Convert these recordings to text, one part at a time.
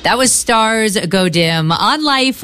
That was Stars Go Dim on Life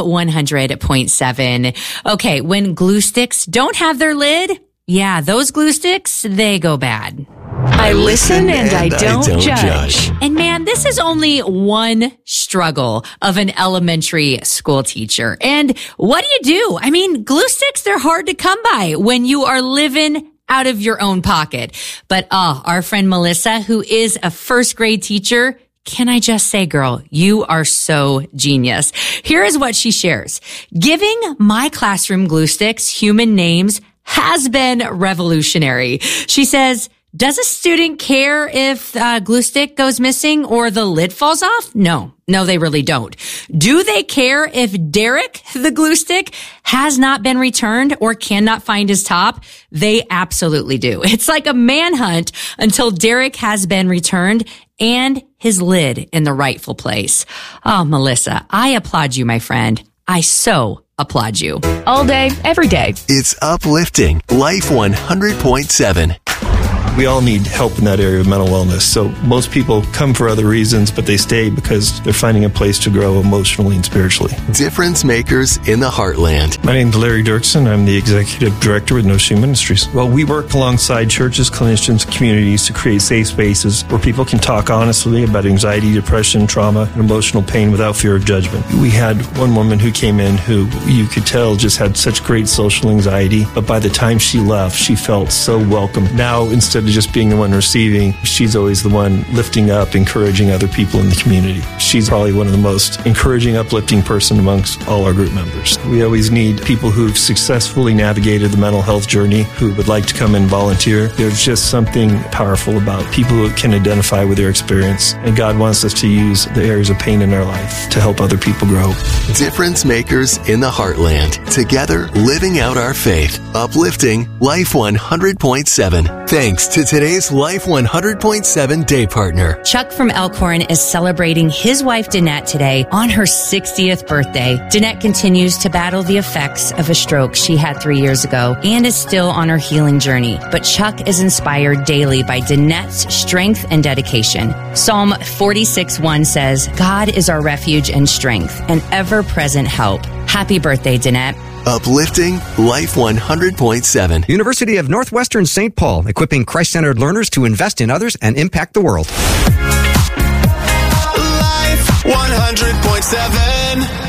100.7. Okay, when glue sticks don't have their lid, yeah, those glue sticks, they go bad. I listen and I don't judge. And man, this is only one struggle of an elementary school teacher. And what do? I mean, glue sticks, they're hard to come by when you are living out of your own pocket. But our friend Melissa, who is a first grade teacher, can I just say, girl, you are so genius. Here is what she shares. Giving my classroom glue sticks human names has been revolutionary. She says, does a student care if glue stick goes missing or the lid falls off? No, they really don't. Do they care if Derek, the glue stick, has not been returned or cannot find his top? They absolutely do. It's like a manhunt until Derek has been returned and his lid in the rightful place. Oh, Melissa, I applaud you, my friend. I so applaud you. All day, every day. It's uplifting. Life 100.7. We all need help in that area of mental wellness. So most people come for other reasons, but they stay because they're finding a place to grow emotionally and spiritually. Difference makers in the heartland. My name is Larry Dirksen. I'm the executive director with No Shame Ministries. Well, we work alongside churches, clinicians, communities to create safe spaces where people can talk honestly about anxiety, depression, trauma, and emotional pain without fear of judgment. We had one woman who came in who you could tell just had such great social anxiety, but by the time she left, she felt so welcome. Now, instead of just being the one receiving, she's always the one lifting up, encouraging other people in the community. She's probably one of the most encouraging, uplifting person amongst all our group members. We always need people who've successfully navigated the mental health journey who would like to come and volunteer. There's just something powerful about people who can identify with their experience, and God wants us to use the areas of pain in our life to help other people grow. Difference makers in the heartland. Together, living out our faith. Uplifting Life 100.7. Thanks to today's Life 100.7 day partner. Chuck from Elkhorn is celebrating his wife Danette today on her 60th birthday. Danette continues to battle the effects of a stroke she had 3 years ago and is still on her healing journey. But Chuck is inspired daily by Danette's strength and dedication. Psalm 46:1 says, God is our refuge and strength, an ever-present help. Happy birthday, Danette. Uplifting Life 100.7. University of Northwestern St. Paul, equipping Christ-centered learners to invest in others and impact the world. Life 100.7.